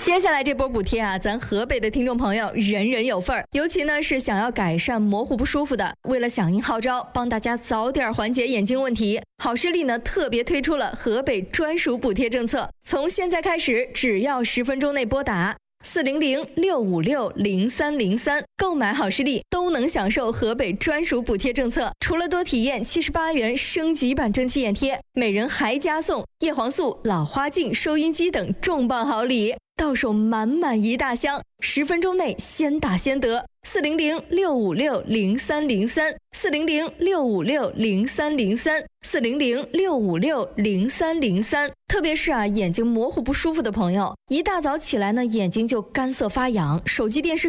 接下来这波补贴啊，咱河北的听众朋友人人有份儿。尤其呢是想要改善模糊不舒服的，为了响应号召，帮大家早点缓解眼睛问题，好视力呢特别推出了河北专属补贴政策。从现在开始，只要10分钟内拨打400-656-0303，购买好视力都能享受河北专属补贴政策。除了多体验78元升级版蒸汽眼贴，每人还加送叶黄素、老花镜、收音机等重磅好礼，到手满满一大箱，10分钟内先打先得。400-656-0303，400-656-0303，400-656-0303。特别是眼睛模糊不舒服的朋友，一大早起来呢，眼睛就干涩发痒，手机电视